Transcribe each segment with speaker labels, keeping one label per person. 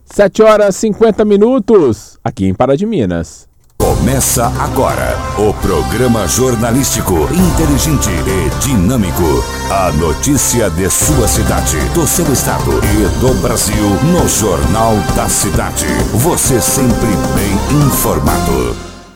Speaker 1: 7h50, aqui em Pará de Minas.
Speaker 2: Começa agora o programa jornalístico inteligente e dinâmico. A notícia de sua cidade, do seu estado e do Brasil no Jornal da Cidade. Você sempre bem informado.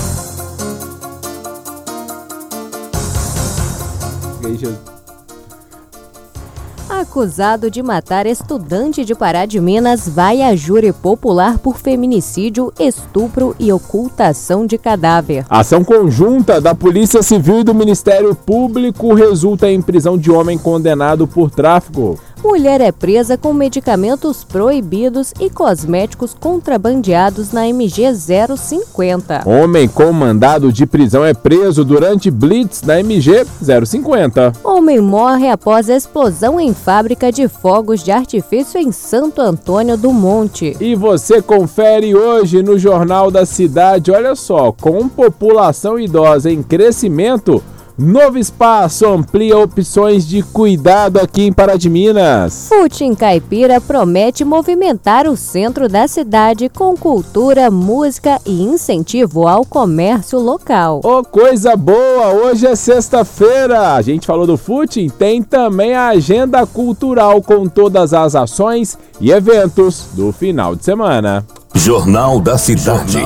Speaker 3: Acusado de matar estudante de Pará de Minas vai a júri popular por feminicídio, estupro e ocultação de cadáver.
Speaker 1: Ação conjunta da Polícia Civil e do Ministério Público resulta em prisão de homem condenado por tráfico.
Speaker 3: Mulher é presa com medicamentos proibidos e cosméticos contrabandeados na MG 050.
Speaker 1: Homem com mandado de prisão é preso durante blitz na MG 050.
Speaker 3: Homem morre após explosão em fábrica de fogos de artifício em Santo Antônio do Monte.
Speaker 1: E você confere hoje no Jornal da Cidade, olha só, com população idosa em crescimento, novo espaço amplia opções de cuidado aqui em Pará de Minas.
Speaker 3: Footing Caipira promete movimentar o centro da cidade com cultura, música e incentivo ao comércio local.
Speaker 1: Oh, coisa boa! Hoje é sexta-feira. A gente falou do Footing, tem também a agenda cultural com todas as ações e eventos do final de semana.
Speaker 2: Jornal da Cidade.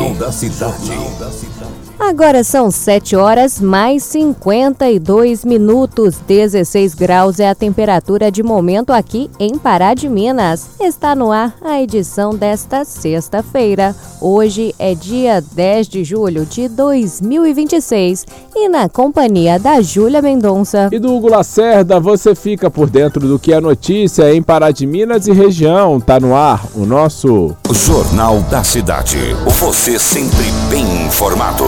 Speaker 3: Agora são 7h mais 52 minutos, 16 graus é a temperatura de momento aqui em Pará de Minas. Está no ar a edição desta sexta-feira. Hoje é dia 10 de julho de 2026 e na companhia da Júlia Mendonça
Speaker 1: e do Hugo Lacerda, você fica por dentro do que é notícia em Pará de Minas e região. Tá no ar o nosso
Speaker 2: Jornal da Cidade. Você sempre bem informado.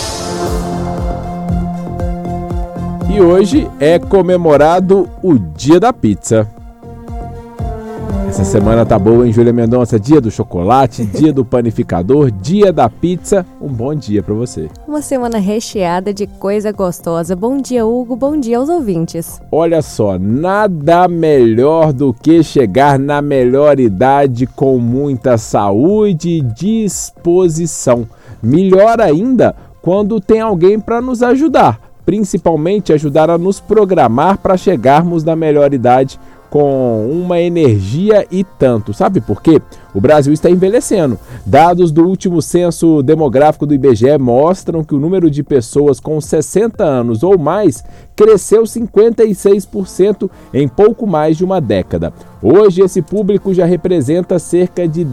Speaker 1: E hoje é comemorado o Dia da Pizza. Essa semana tá boa, hein, Júlia Mendonça? Dia do chocolate, dia do panificador, dia da pizza. Um bom dia pra você.
Speaker 3: Uma semana recheada de coisa gostosa. Bom dia, Hugo. Bom dia aos ouvintes.
Speaker 1: Olha só, nada melhor do que chegar na melhor idade com muita saúde e disposição. Melhor ainda quando tem alguém para nos ajudar, principalmente ajudar a nos programar para chegarmos na melhor idade com uma energia e tanto. Sabe por quê? O Brasil está envelhecendo. Dados do último censo demográfico do IBGE mostram que o número de pessoas com 60 anos ou mais cresceu 56% em pouco mais de uma década. Hoje, esse público já representa cerca de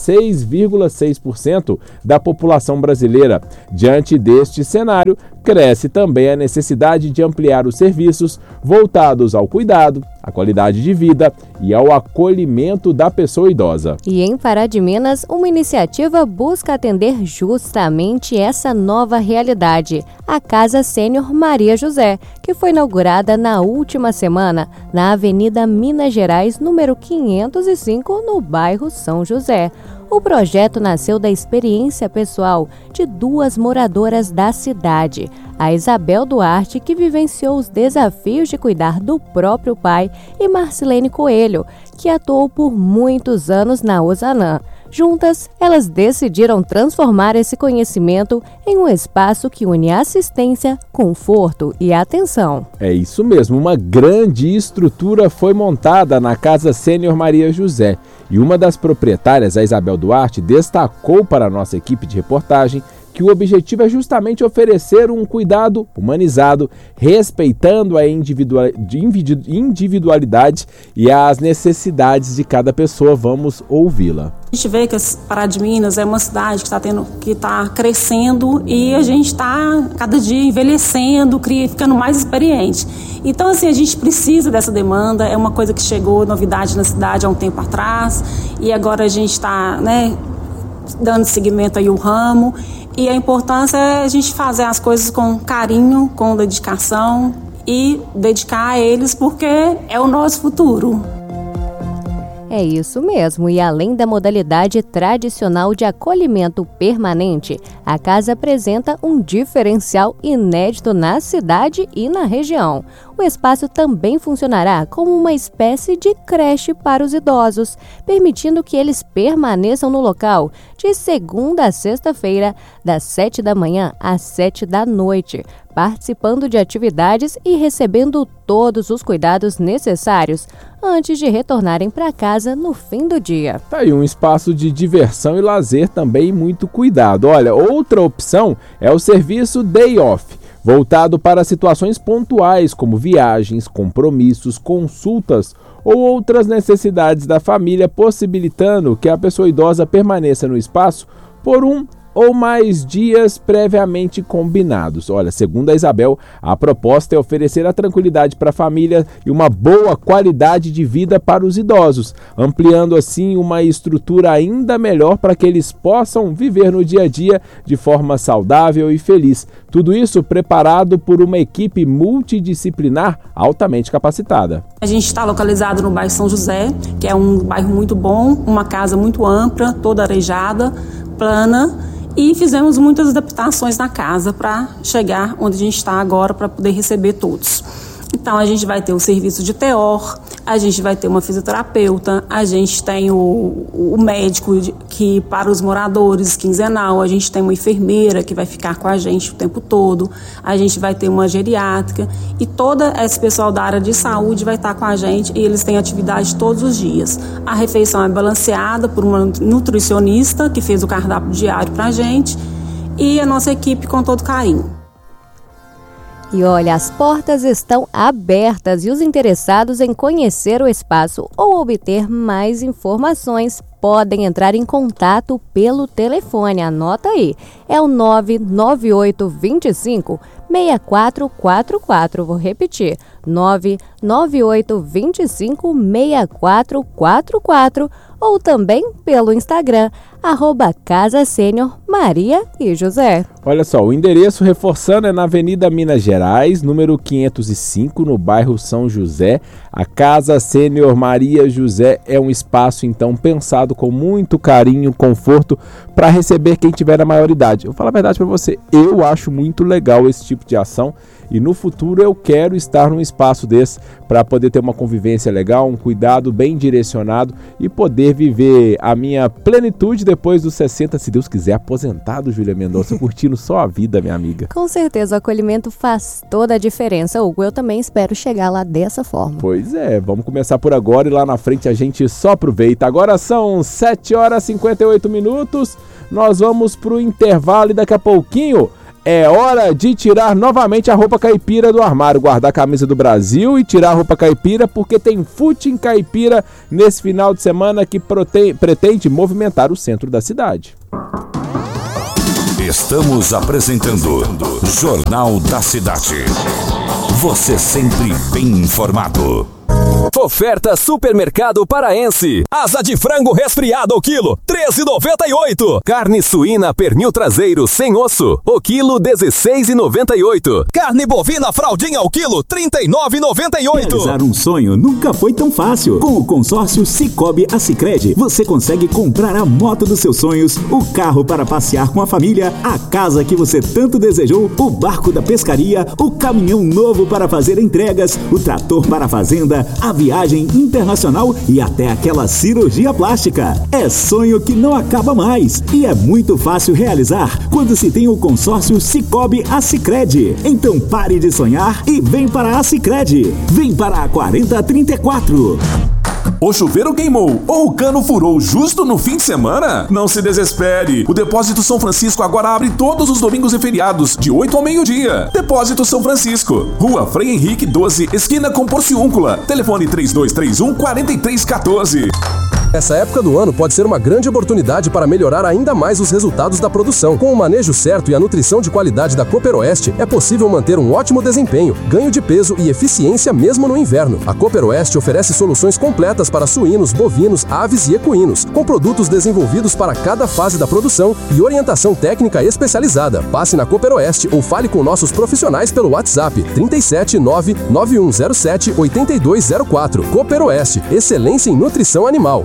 Speaker 1: 16,6% da população brasileira. Diante deste cenário, cresce também a necessidade de ampliar os serviços voltados ao cuidado, à qualidade de vida e ao acolhimento da pessoa idosa.
Speaker 3: E em Pará de Minas, uma iniciativa busca atender justamente essa nova realidade, a Casa Sênior Maria José, que foi inaugurada na última semana, na Avenida Minas Gerais, número 505, no bairro São José. O projeto nasceu da experiência pessoal de duas moradoras da cidade, a Isabel Duarte, que vivenciou os desafios de cuidar do próprio pai, e Marcilene Coelho, que atuou por muitos anos na Osanã. Juntas, elas decidiram transformar esse conhecimento em um espaço que une assistência, conforto e atenção.
Speaker 1: É isso mesmo, uma grande estrutura foi montada na Casa Sênior Maria José e uma das proprietárias, a Isabel Duarte, destacou para a nossa equipe de reportagem que o objetivo é justamente oferecer um cuidado humanizado, respeitando a individualidade e as necessidades de cada pessoa. Vamos ouvi-la.
Speaker 4: A gente vê que Pará de Minas é uma cidade que está crescendo e a gente está cada dia envelhecendo, ficando mais experiente. Então, assim, a gente precisa dessa demanda, é uma coisa que chegou, novidade na cidade há um tempo atrás, e agora a gente está, dando seguimento aí ao ramo. E a importância é a gente fazer as coisas com carinho, com dedicação e dedicar a eles, porque é o nosso futuro.
Speaker 3: É isso mesmo, e além da modalidade tradicional de acolhimento permanente, a casa apresenta um diferencial inédito na cidade e na região. O espaço também funcionará como uma espécie de creche para os idosos, permitindo que eles permaneçam no local de segunda a sexta-feira, das 7 da manhã às 7 da noite, participando de atividades e recebendo todos os cuidados necessários antes de retornarem para casa no fim do dia.
Speaker 1: Tá aí um espaço de diversão e lazer também muito cuidado. Olha, outra opção é o serviço Day Off, voltado para situações pontuais como viagens, compromissos, consultas ou outras necessidades da família, possibilitando que a pessoa idosa permaneça no espaço por um ou mais dias previamente combinados. Olha, segundo a Isabel, a proposta é oferecer a tranquilidade para a família e uma boa qualidade de vida para os idosos, ampliando assim uma estrutura ainda melhor para que eles possam viver no dia a dia de forma saudável e feliz. Tudo isso preparado por uma equipe multidisciplinar altamente capacitada.
Speaker 4: A gente está localizado no bairro São José, que é um bairro muito bom, uma casa muito ampla, toda arejada, plana. E fizemos muitas adaptações na casa para chegar onde a gente está agora para poder receber todos. Então a gente vai ter o serviço de TEOR, a gente vai ter uma fisioterapeuta, a gente tem o médico que para os moradores quinzenal, a gente tem uma enfermeira que vai ficar com a gente o tempo todo, a gente vai ter uma geriátrica e todo esse pessoal da área de saúde vai estar com a gente e eles têm atividade todos os dias. A refeição é balanceada por uma nutricionista que fez o cardápio diário para a gente e a nossa equipe com todo carinho.
Speaker 3: E olha, as portas estão abertas e os interessados em conhecer o espaço ou obter mais informações podem entrar em contato pelo telefone. Anota aí, é o 99825 6444. Vou repetir, 99825 6444 ou também pelo Instagram, @Casa Sênior Maria e José.
Speaker 1: Olha só, o endereço, reforçando, é na Avenida Minas Gerais, número 505, no bairro São José. A Casa Sênior Maria José é um espaço, então, pensado com muito carinho, conforto, para receber quem tiver a maioridade. Eu falo a verdade para você, eu acho muito legal esse tipo de ação e no futuro eu quero estar num espaço desse para poder ter uma convivência legal, um cuidado bem direcionado e poder viver a minha plenitude depois dos 60, se Deus quiser, aposentado, Júlia Mendonça, curtindo só a vida, minha amiga.
Speaker 3: Com certeza, o acolhimento faz toda a diferença, Hugo. Eu também espero chegar lá dessa forma.
Speaker 1: Pois é, vamos começar por agora e lá na frente a gente só aproveita. Agora são 7 horas e 58 minutos, nós vamos pro intervalo e daqui a pouquinho é hora de tirar novamente a roupa caipira do armário, guardar a camisa do Brasil e tirar a roupa caipira, porque tem Footing Caipira nesse final de semana que pretende movimentar o centro da cidade.
Speaker 2: Estamos apresentando Jornal da Cidade. Você sempre bem informado.
Speaker 5: Oferta Supermercado Paraense. Asa de frango resfriado ao quilo, R$13,98. Carne suína pernil traseiro sem osso, o quilo, R$16,98. Carne bovina fraldinha ao quilo, R$39,98.
Speaker 6: Realizar um sonho nunca foi tão fácil. Com o consórcio Sicoob Assicred, você consegue comprar a moto dos seus sonhos, o carro para passear com a família, a casa que você tanto desejou, o barco da pescaria, o caminhão novo para fazer entregas, o trator para a fazenda, a viagem internacional e até aquela cirurgia plástica. É sonho que não acaba mais e é muito fácil realizar quando se tem o consórcio Sicoob Assicred. Então pare de sonhar e vem para a Assicred. Vem para a 4034.
Speaker 7: O chuveiro queimou ou o cano furou justo no fim de semana? Não se desespere. O Depósito São Francisco agora abre todos os domingos e feriados, de 8 ao meio-dia. Depósito São Francisco, Rua Frei Henrique 12, esquina com Porciúncula. Telefone 3231-4314.
Speaker 8: Essa época do ano pode ser uma grande oportunidade para melhorar ainda mais os resultados da produção. Com o manejo certo e a nutrição de qualidade da Cooper Oeste, é possível manter um ótimo desempenho, ganho de peso e eficiência mesmo no inverno. A Cooper Oeste oferece soluções completas para suínos, bovinos, aves e equinos, com produtos desenvolvidos para cada fase da produção e orientação técnica especializada. Passe na Cooper Oeste ou fale com nossos profissionais pelo WhatsApp 379-9107-8204. Cooper Oeste, excelência em nutrição animal.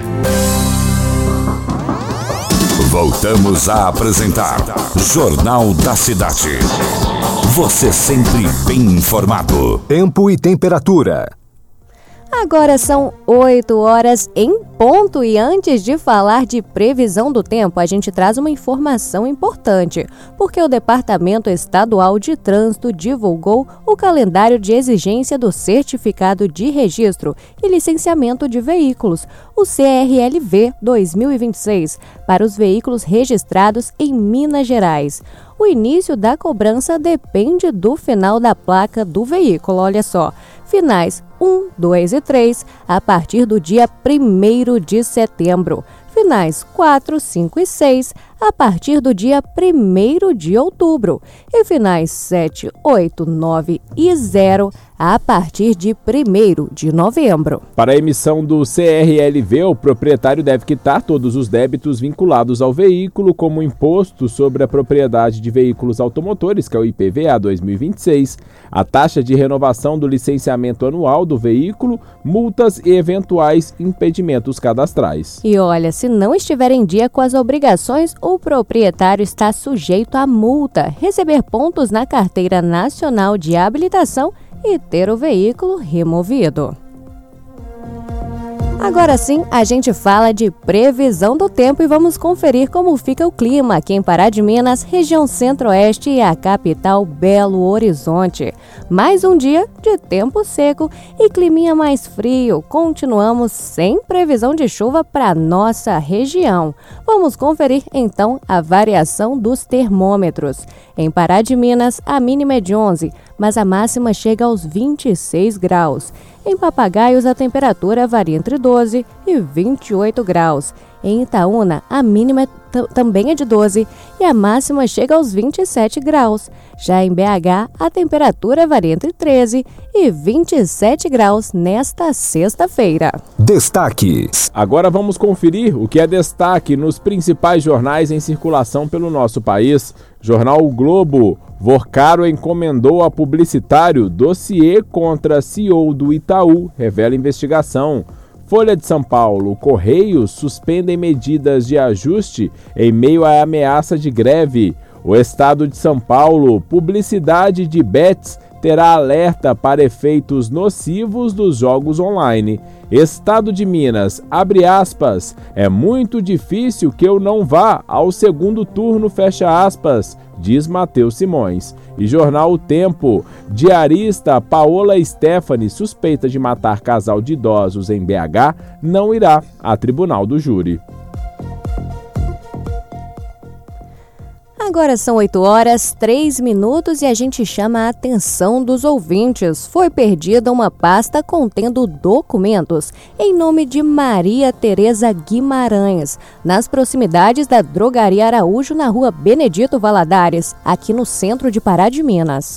Speaker 2: Voltamos a apresentar Jornal da Cidade. Você sempre bem informado.
Speaker 5: Tempo e temperatura.
Speaker 3: Agora são 8 horas em ponto e antes de falar de previsão do tempo, a gente traz uma informação importante, porque o Departamento Estadual de Trânsito divulgou o calendário de exigência do Certificado de Registro e Licenciamento de Veículos, o CRLV 2026, para os veículos registrados em Minas Gerais. O início da cobrança depende do final da placa do veículo, olha só. Finais 1, 2 e 3, a partir do dia 1º de setembro. Finais 4, 5 e 6, a partir do dia 1º de outubro. E finais 7, 8, 9 e 0, a partir de 1º de novembro.
Speaker 1: Para a emissão do CRLV, o proprietário deve quitar todos os débitos vinculados ao veículo, como o Imposto sobre a Propriedade de Veículos Automotores, que é o IPVA 2026, a taxa de renovação do licenciamento anual do veículo, multas e eventuais impedimentos cadastrais.
Speaker 3: E olha, se não estiver em dia com as obrigações, o proprietário está sujeito a multa, receber pontos na Carteira Nacional de Habilitação e ter o veículo removido. Agora sim, a gente fala de previsão do tempo e vamos conferir como fica o clima aqui em Pará de Minas, região centro-oeste e a capital Belo Horizonte. Mais um dia de tempo seco e climinha mais frio. Continuamos sem previsão de chuva para nossa região. Vamos conferir então a variação dos termômetros. Em Pará de Minas, a mínima é de 11, mas a máxima chega aos 26 graus. Em Papagaios, a temperatura varia entre 12 e 28 graus. Em Itaúna, a mínima também é de 12 e a máxima chega aos 27 graus. Já em BH, a temperatura varia entre 13 e 27 graus nesta sexta-feira.
Speaker 5: Destaques.
Speaker 1: Agora vamos conferir o que é destaque nos principais jornais em circulação pelo nosso país. Jornal O Globo. Vorcaro encomendou a publicitário dossiê contra CEO do Itaú, revela investigação. Folha de São Paulo. Correios suspendem medidas de ajuste em meio à ameaça de greve. O Estado de São Paulo. Publicidade de bets terá alerta para efeitos nocivos dos jogos online. Estado de Minas, abre aspas, é muito difícil que eu não vá ao segundo turno, fecha aspas, diz Matheus Simões. E Jornal O Tempo, diarista Paola Stephanie, suspeita de matar casal de idosos em BH, não irá a tribunal do júri.
Speaker 3: Agora são 8 horas, 3 minutos e a gente chama a atenção dos ouvintes. Foi perdida uma pasta contendo documentos em nome de Maria Tereza Guimarães, nas proximidades da Drogaria Araújo, na rua Benedito Valadares, aqui no centro de Pará de Minas.